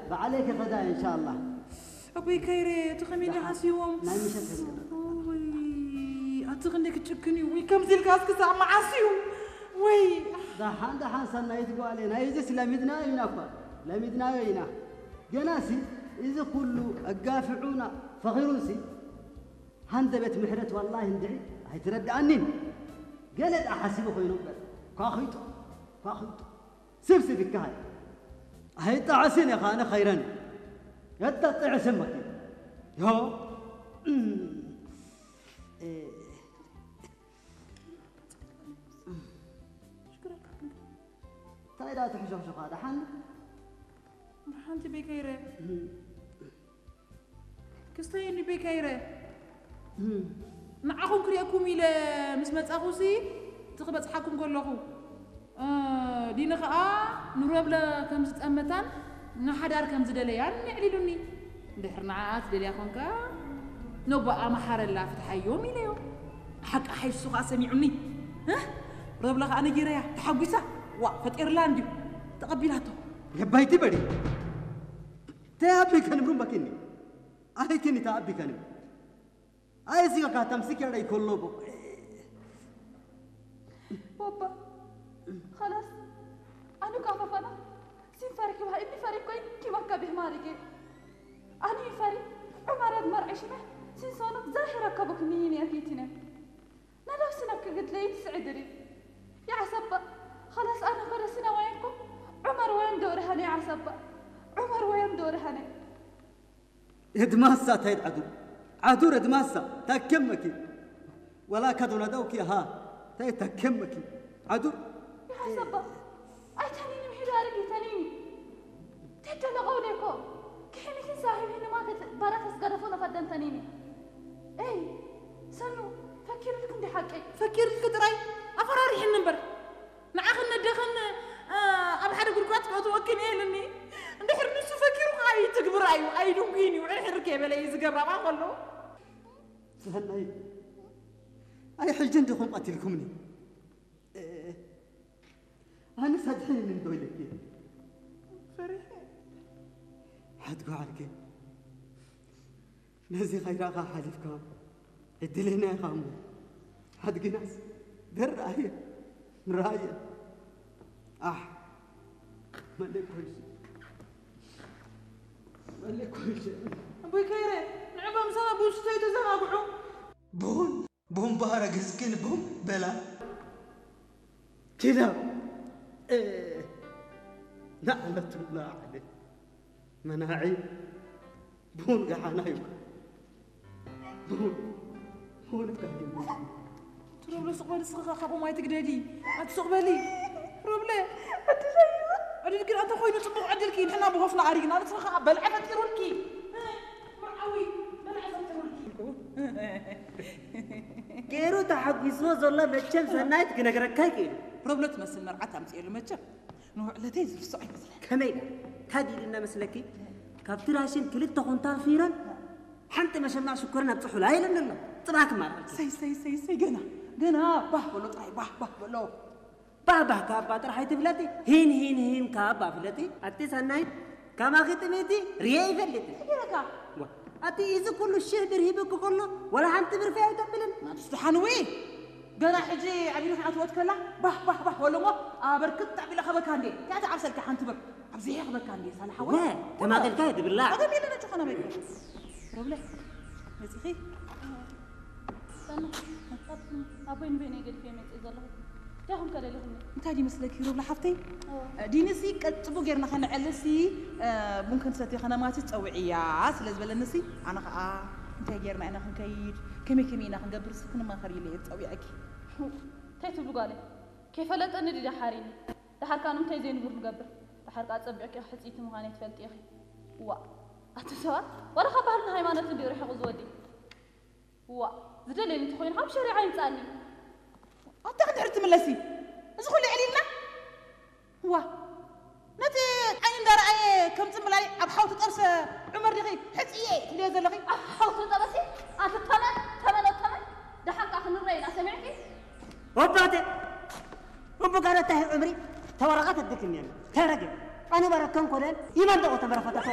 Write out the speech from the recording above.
بعليك غدا إن شاء الله أبوي كيري تخميني حاسيوم ناي مشت وي أتغنيك تشكني وي كم ذي الكاسك ساعة مع عاسيوم وي دحان سنة يتقوا علينا إذا لمدنا ينافع لمدنا ينا جناسي إذا كله الجافعون فغيرونسي هندبت محرت والله ندعي هيترد عنين قالت أحسبه خينوب كاخيتو سبسب الكهاي هاي تعسين يا خانة خيرا يتطيع سمك يو شكرا تايدا تحشوش هذا حن حنتي بكيرة كستيني بكيرة معكم كرياكم إلى مسمت أخوسي تقبل حكم كلكم دينا خا نراب لا كم تأمتان نحدار كم زدليان نعللوني دحرناعات دليا خونكا نوبا محار الله فتح يوم إلى يوم حق أحيش سوق سميعني ها راب لا أنا جيريا تحبسه وقفت إيرلاندي تقبلته يا بيتي بدي تابي كان بروم بكيني أنا كني تابي كان أي سيكا كاتمسك يا رأي كله بابا خلاص أنا كافة سين فارق وها إني فارق كوين كي وكا به مارجي أنا فارق عمر مرعش ما سين صانب ظاهرة كبك نيني أكيتنا نلو سنك قد لي تسعدري يا عصبة خلاص أنا خلاص سنة وينكم عمر وين دور هني عصبة عمر وين دور هني يدماسة تايد عدو ردماسة تكمكي ولا كدونا دوكي ها تايد تكمكي عدو يا عصبة أي تانيني محدارك تانيني تتلقونيكو كحيني كن صاحب هنا ما كنت برات أسقرفونا فدن تانيني إيه سنو فكر لكم دي حقي فكر لك تراي أفراري حين نمبر نعاخن ندخن أبحر قرقات بأتوكين إيه لني ندحر نسو فكر وغاي تكبر أي دوكيني وعحر كيبا لي يزقر ما أقول سهل أي حجن دخون قتلكمني أنا صدقني من دولك فريحة حدقوا عليك نازي خيراغا حالفكم الدلنا يا خامو حدق ناس در رأيه مراية مالك كل شيء مالك كل شيء أبوي كيري نعبا مسانا بوشتاي تزاقعو بوم بارك سكين بوم بلا كذا لعنة الله عليه مناعي بون قحانا يبقى بون قحانا روبلا سقبالي سقا خابو ما يتقدادي أتسقبالي روبلا أتسايا أدلكي أنت خوينا تطلع عدلكي نحنا بغفنا عريقنا نتسخا بلعبة ترولكي مرعوي بلعبة ترولكي كيرو تحقيسو زولا بتشم سنايت كنغركاكي روبلا تمثل مرعة تمثيل متشم نوع لتيز في الصعيد كمينا كادي لنا مسلكي كابتراشين كلت تقنطار فيرا حنت ما شمع شكرنا بصحو لا يلنا الله طبعك ما سي جنا باه بلو طاي باه بلو بابا كابا ترحي تفلتي هين كابا فلتي أتي سنايت كما ختمتي رياي فلتي كيركا أتي إذا كل الشيء درهيبك كله ولا حنت برفيع تبلن ما تستحنوي جنا حجي عبيلو حياتو وتكلا باه ولا ما بركت عبيلو خبك عندي يا تعبسل كحنت بك عبزيه خبك عندي صالح حوا لا كما قلت كايد بالله هذا مين اللي تخنا بك روبلا مسيخي أبين بيني قد في ميت إذا الله تاهم كذا لهم انت هذه مسلك روبلا حفتي دينسي كتبو غيرنا خنا علسي ممكن ستي خنا ما تتوعيات لازم لنسي انا انت غيرنا انا خنكيد كمي خنقبر سكن ما خري لي تطوعك تيتو بقالي كيف لا تندي دحاريني دحار كانوا تي زين بور نقبر دحار قاعد صبعك حسيتي مخاني تفلت يا اخي وا اتسوا ولا خبرنا هيمانه اللي يروح غزودي وا زدل انت خوين هم شريعه ينصاني انت قدرت ملسي ادخل علينا وا نتي عين دار اي كم تملالي ابحوت تطرس عمر دغي حسيه اللي زلقي ابحوت تطرسي اتتمن دحق اخ نرينا سمعتي وباتي وبقرته عمري تورقت الدكنيان ترجع انا بركن كودن يمن دقه تمرفته